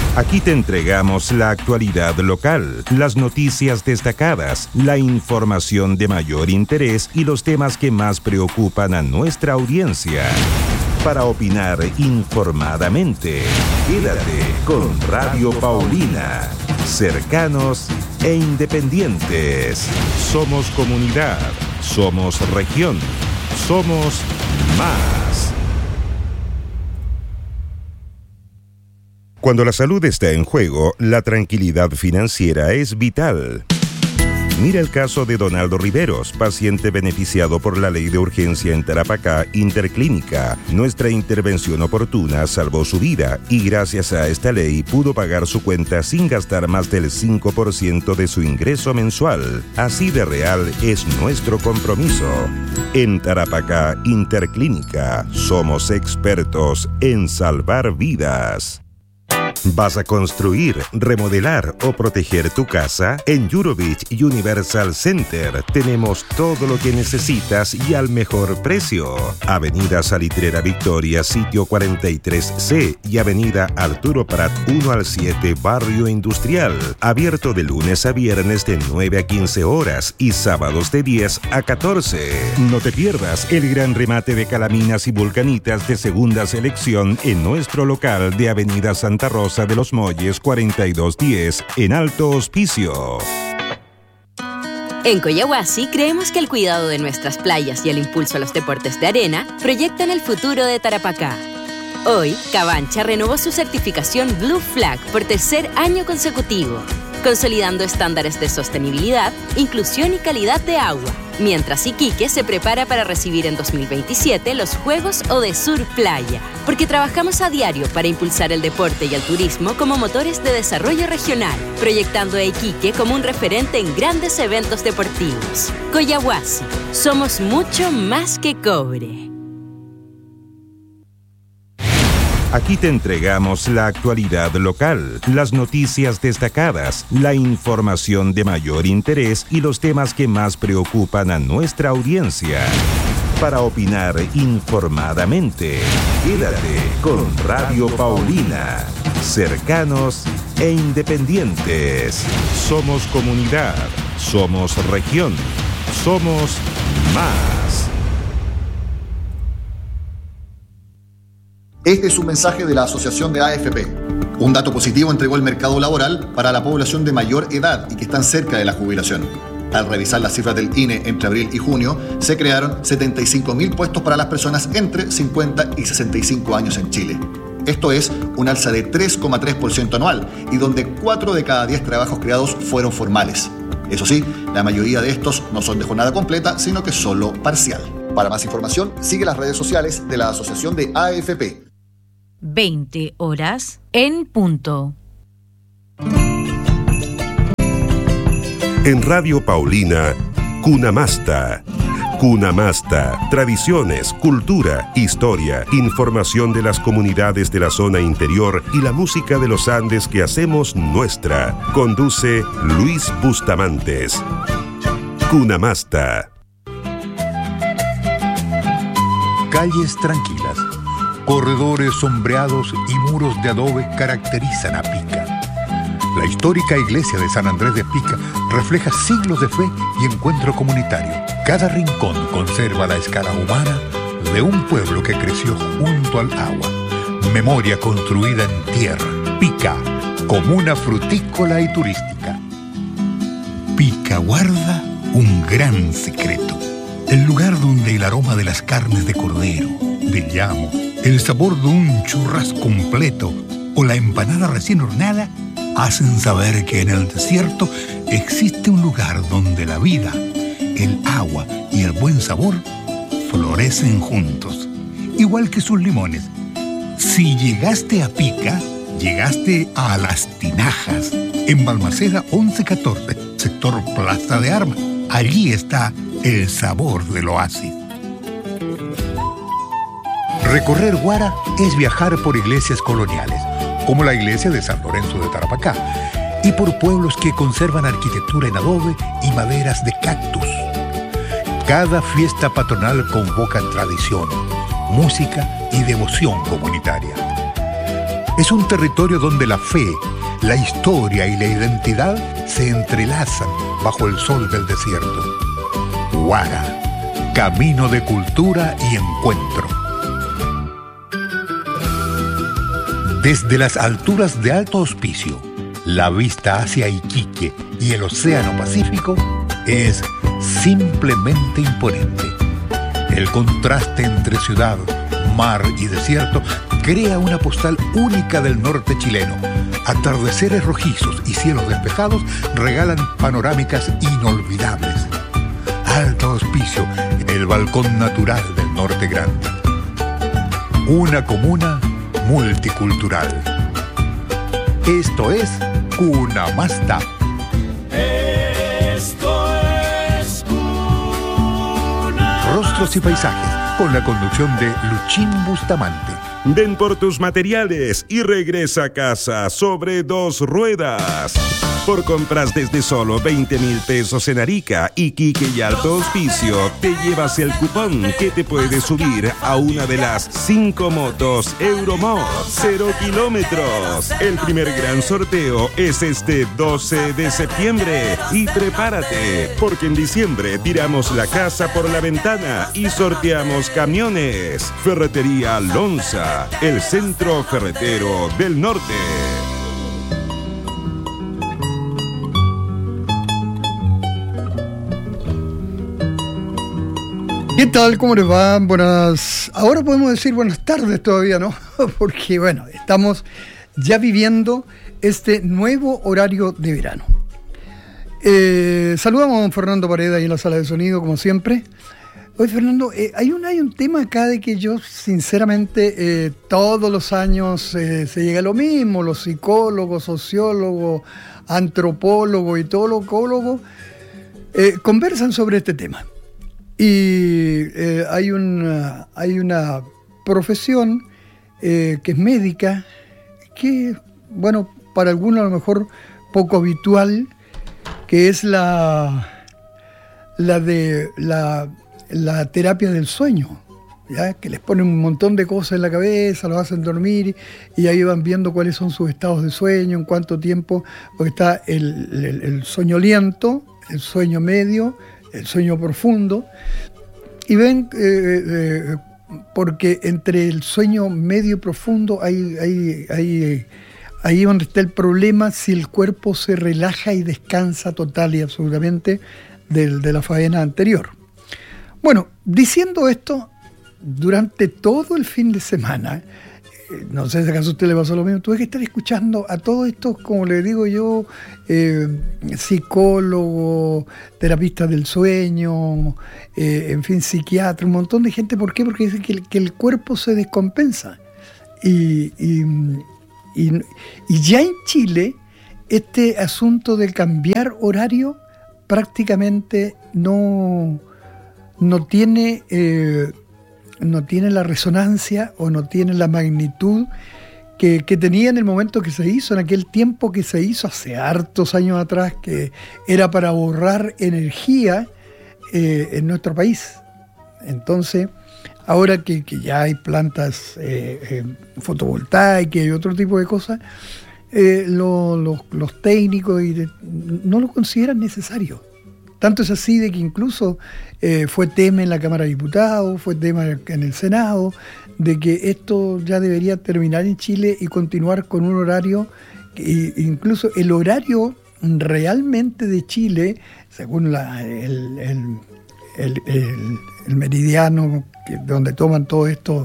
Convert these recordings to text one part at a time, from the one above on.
Aquí te entregamos la actualidad local, las noticias destacadas, la información de mayor interés y los temas que más preocupan a nuestra audiencia. Para opinar informadamente, quédate con Radio Paulina. Cercanos e independientes. Somos comunidad, somos región, somos más. Cuando la salud está en juego, la tranquilidad financiera es vital. Mira el caso de Donaldo Riveros, paciente beneficiado por la ley de urgencia en Tarapacá Interclínica. Nuestra intervención oportuna salvó su vida y gracias a esta ley pudo pagar su cuenta sin gastar más del 5% de su ingreso mensual. Así de real es nuestro compromiso. En Tarapacá Interclínica somos expertos en salvar vidas. ¿Vas a construir, remodelar o proteger tu casa? En Eurovich Universal Center tenemos todo lo que necesitas y al mejor precio. Avenida Salitrera Victoria, sitio 43C y Avenida Arturo Prat 1 al 7, Barrio Industrial. Abierto de lunes a viernes de 9 a 15 horas y sábados de 10 a 14. No te pierdas el gran remate de calaminas y vulcanitas de segunda selección en nuestro local de Avenida Santa Rosa de los Molles 4210 en Alto Hospicio. En Coyahuasi creemos que el cuidado de nuestras playas y el impulso a los deportes de arena proyectan el futuro de Tarapacá. Hoy, Cabancha renovó su certificación Blue Flag por tercer año consecutivo, consolidando estándares de sostenibilidad, inclusión y calidad de agua, mientras Iquique se prepara para recibir en 2027 los Juegos Odesur Playa, porque trabajamos a diario para impulsar el deporte y el turismo como motores de desarrollo regional, proyectando a Iquique como un referente en grandes eventos deportivos. Coyahuasi, somos mucho más que cobre. Aquí te entregamos la actualidad local, las noticias destacadas, la información de mayor interés y los temas que más preocupan a nuestra audiencia. Para opinar informadamente, quédate con Radio Paulina. Cercanos e independientes. Somos comunidad, somos región, somos más. Este es un mensaje de la Asociación de AFP. Un dato positivo entregó el mercado laboral para la población de mayor edad y que están cerca de la jubilación. Al revisar las cifras del INE entre abril y junio, se crearon 75.000 puestos para las personas entre 50 y 65 años en Chile. Esto es un alza de 3,3% anual y donde 4 de cada 10 trabajos creados fueron formales. Eso sí, la mayoría de estos no son de jornada completa, sino que solo parcial. Para más información, sigue las redes sociales de la Asociación de AFP. 20 horas en punto. En Radio Paulina, Cunamasta. Cunamasta, tradiciones, cultura, historia, información de las comunidades de la zona interior y la música de los Andes que hacemos nuestra. Conduce Luis Bustamantes. Cunamasta. Calles tranquilas, corredores sombreados y muros de adobe caracterizan a Pica. La histórica iglesia de San Andrés de Pica refleja siglos de fe y encuentro comunitario. Cada rincón conserva la escala humana de un pueblo que creció junto al agua. Memoria construida en tierra. Pica, comuna frutícola y turística. Pica guarda un gran secreto. El lugar donde el aroma de las carnes de cordero, de llamo, el sabor de un churras completo o la empanada recién horneada hacen saber que en el desierto existe un lugar donde la vida, el agua y el buen sabor florecen juntos, igual que sus limones. Si llegaste a Pica, llegaste a Las Tinajas, en Balmaceda 1114, sector Plaza de Armas. Allí está el sabor del oasis. Recorrer Guara es viajar por iglesias coloniales, como la iglesia de San Lorenzo de Tarapacá, y por pueblos que conservan arquitectura en adobe y maderas de cactus. Cada fiesta patronal convoca tradición, música y devoción comunitaria. Es un territorio donde la fe, la historia y la identidad se entrelazan bajo el sol del desierto. Huara, camino de cultura y encuentro. Desde las alturas de Alto Hospicio, la vista hacia Iquique y el Océano Pacífico es simplemente imponente. El contraste entre ciudad, mar y desierto crea una postal única del norte chileno. Atardeceres rojizos y cielos despejados regalan panorámicas inolvidables. Alto Hospicio, el balcón natural del norte grande. Una comuna multicultural. Esto es Cunamasta. Esto es Cuna. Rostros y paisajes, con la conducción de Luchín Bustamante. Ven por tus materiales y regresa a casa sobre 2 ruedas. Por compras desde solo 20,000 pesos en Arica, Iquique y Alto Hospicio, te llevas el cupón que te puede subir a una de las 5 motos Euromod 0 kilómetros. El primer gran sorteo es este 12 de septiembre. Y prepárate, porque en diciembre tiramos la casa por la ventana y sorteamos camiones. Ferretería Lonza, el centro ferretero del norte. ¿Qué tal? ¿Cómo les va? Buenas... Ahora podemos decir buenas tardes todavía, ¿no? Porque, bueno, estamos ya viviendo este nuevo horario de verano. Saludamos a don Fernando Pareda ahí en la sala de sonido, como siempre. Oye, Fernando, hay un tema acá de que yo, sinceramente, todos los años se llega a lo mismo. Los psicólogos, sociólogos, antropólogos y todos los ecólogos conversan sobre este tema. Y hay una profesión que es médica, que, bueno, para algunos a lo mejor poco habitual, que es la terapia del sueño, ¿ya? Que les ponen un montón de cosas en la cabeza, los hacen dormir y ahí van viendo cuáles son sus estados de sueño, en cuánto tiempo, porque está el sueño lento, el sueño medio, el sueño profundo, y ven, porque entre el sueño medio y profundo ahí donde está el problema, si el cuerpo se relaja y descansa total y absolutamente de la faena anterior. Bueno, diciendo esto, durante todo el fin de semana, no sé si acaso a usted le pasó lo mismo, tuve que estar escuchando a todos estos, como le digo yo, psicólogos, terapistas del sueño, en fin, psiquiatras, un montón de gente. ¿Por qué? Porque dicen que el cuerpo se descompensa. Y ya en Chile, este asunto de cambiar horario prácticamente no tiene la resonancia o no tiene la magnitud que tenía en el momento que se hizo, en aquel tiempo que se hizo hace hartos años atrás, que era para ahorrar energía en nuestro país. Entonces, ahora que ya hay plantas fotovoltaicas y otro tipo de cosas, los técnicos no lo consideran necesario. Tanto es así de que incluso fue tema en la Cámara de Diputados, fue tema en el Senado, de que esto ya debería terminar en Chile y continuar con un horario, incluso el horario realmente de Chile, según el meridiano donde toman todos estos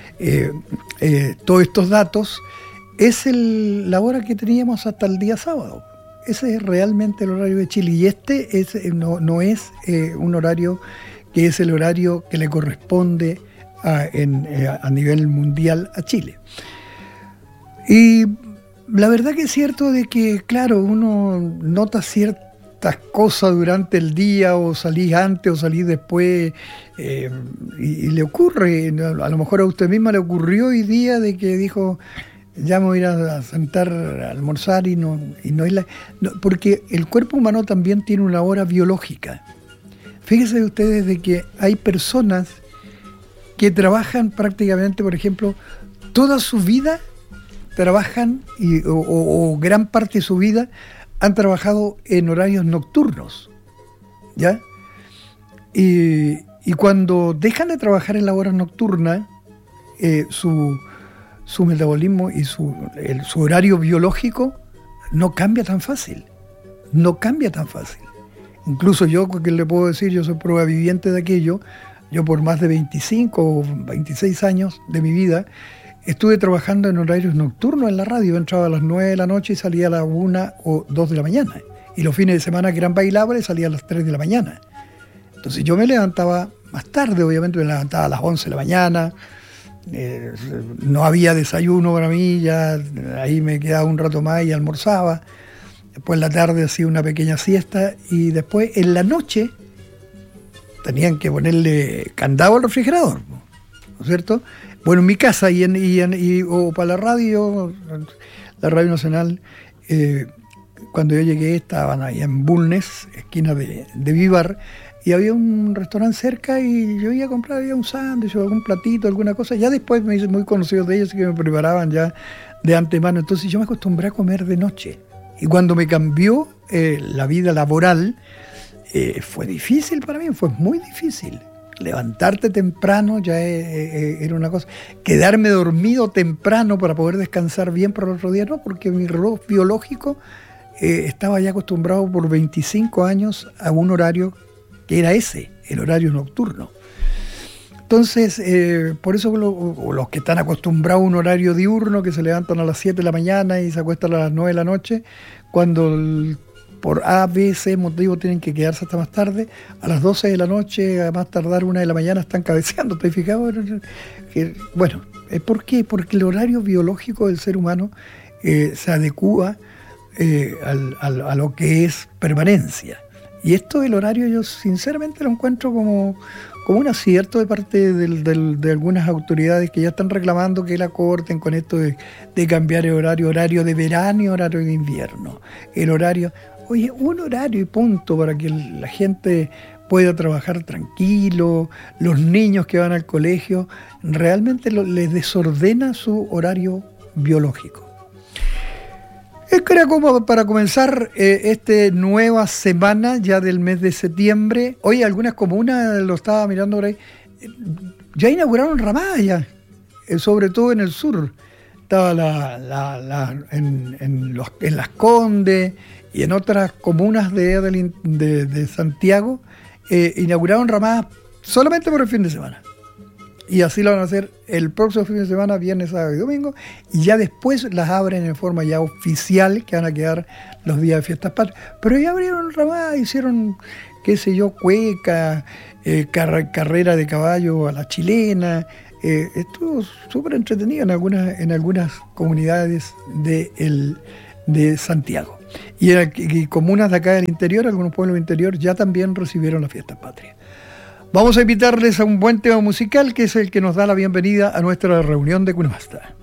datos, es la hora que teníamos hasta el día sábado. Ese es realmente el horario de Chile, y no es un horario que es el horario que le corresponde a nivel mundial a Chile. Y la verdad que es cierto de que, claro, uno nota ciertas cosas durante el día, o salís antes o salís después, y le ocurre, a lo mejor a usted misma le ocurrió hoy día de que dijo: ya me voy a ir a sentar a almorzar, y no es porque el cuerpo humano también tiene una hora biológica. Fíjense ustedes de que hay personas que trabajan prácticamente, por ejemplo, toda su vida trabajan o gran parte de su vida han trabajado en horarios nocturnos, ¿ya? Y cuando dejan de trabajar en la hora nocturna, su metabolismo y su horario biológico no cambia tan fácil. No cambia tan fácil. Incluso yo, que le puedo decir, yo soy prueba viviente de aquello. Yo por más de 25 o 26 años de mi vida estuve trabajando en horarios nocturnos en la radio. Entraba a las 9 de la noche y salía a las 1 o 2 de la mañana. Y los fines de semana que eran bailables salía a las 3 de la mañana. Entonces yo me levantaba más tarde, obviamente me levantaba a las 11 de la mañana. No había desayuno para mí, ya ahí me quedaba un rato más y almorzaba. Después en la tarde hacía una pequeña siesta y después en la noche tenían que ponerle candado al refrigerador, ¿no es cierto? Bueno, en mi casa o para la Radio Nacional, cuando yo llegué estaban ahí en Bulnes, esquina de Vivar, y había un restaurante cerca y yo iba a comprar un sándwich o algún platito, alguna cosa. Ya después me hice muy conocido de ellos, así que me preparaban ya de antemano. Entonces yo me acostumbré a comer de noche. Y cuando me cambió la vida laboral, fue difícil para mí, fue muy difícil. Levantarte temprano ya era una cosa. Quedarme dormido temprano para poder descansar bien para el otro día, no, porque mi reloj biológico estaba ya acostumbrado por 25 años a un horario que era ese, el horario nocturno. Entonces, por eso los que están acostumbrados a un horario diurno, que se levantan a las 7 de la mañana y se acuestan a las 9 de la noche, cuando por A, B, C motivo tienen que quedarse hasta más tarde, a las 12 de la noche, a más tardar 1 de la mañana, están cabeceando. ¿Te has fijado? Bueno, ¿por qué? Porque el horario biológico del ser humano se adecúa a lo que es permanencia. Y esto del horario yo sinceramente lo encuentro como un acierto de parte de algunas autoridades que ya están reclamando que la corten con esto de cambiar el horario de verano y horario de invierno. El horario, oye, un horario y punto para que la gente pueda trabajar tranquilo, los niños que van al colegio, realmente les desordena su horario biológico. Es que era como para comenzar esta nueva semana ya del mes de septiembre. Hoy algunas comunas, lo estaba mirando por ahí, ya inauguraron ramadas ya, sobre todo en el sur. Estaba en Las Condes y en otras comunas de Santiago, inauguraron ramadas solamente por el fin de semana. Y así lo van a hacer el próximo fin de semana, viernes, sábado y domingo, y ya después las abren en forma ya oficial, que van a quedar los días de fiestas patrias. Pero ya abrieron ramadas, hicieron, qué sé yo, cueca, carrera de caballo a la chilena. Estuvo súper entretenido en algunas comunidades de Santiago. Y comunas de acá del interior, algunos pueblos del interior, ya también recibieron las fiestas patrias. Vamos a invitarles a un buen tema musical que es el que nos da la bienvenida a nuestra reunión de Cunamasta.